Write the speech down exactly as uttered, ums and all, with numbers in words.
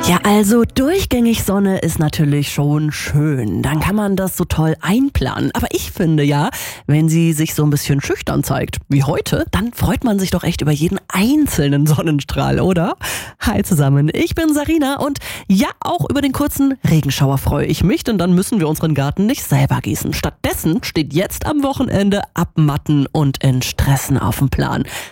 Ja, also durchgängig Sonne ist natürlich schon schön. Dann kann man das so toll einplanen. Aber ich finde ja, wenn sie sich so ein bisschen schüchtern zeigt, wie heute, dann freut man sich doch echt über jeden einzelnen Sonnenstrahl, oder? Hi zusammen, ich bin Sarina und ja, auch über den kurzen Regenschauer freue ich mich, denn dann müssen wir unseren Garten nicht selber gießen. Stattdessen steht jetzt am Wochenende Abmatten und Entstressen auf dem Plan.